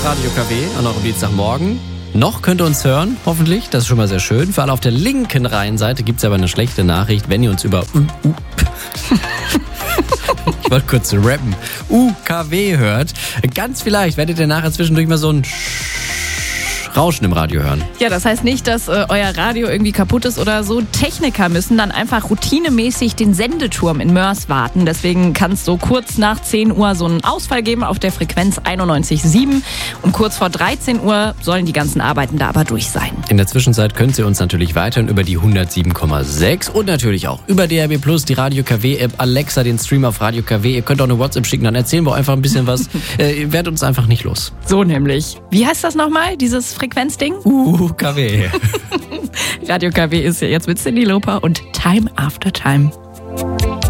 Radio KW an eurem Dienstagmorgen. Noch könnt ihr uns hören, hoffentlich. Das ist schon mal sehr schön. Für alle auf der linken Rheinseite gibt es aber eine schlechte Nachricht, wenn ihr uns über ich wollte kurz rappen. UKW hört. Ganz vielleicht werdet ihr nachher zwischendurch mal so ein Rauschen im Radio hören. Ja, das heißt nicht, dass euer Radio irgendwie kaputt ist oder so. Techniker müssen dann einfach routinemäßig den Sendeturm in Mörs warten. Deswegen kann es so kurz nach 10 Uhr so einen Ausfall geben auf der Frequenz 91,7. Und kurz vor 13 Uhr sollen die ganzen Arbeiten da aber durch sein. In der Zwischenzeit könnt ihr uns natürlich weiterhin über die 107,6 und natürlich auch über DRB+, die Radio KW-App, Alexa, den Stream auf Radio KW. Ihr könnt auch eine WhatsApp schicken, dann erzählen wir einfach ein bisschen was. Ihr werdet uns einfach nicht los. So nämlich. Wie heißt das nochmal, dieses Frequenzding? KW. Radio KW ist ja jetzt mit Cyndi Lauper und Time After Time.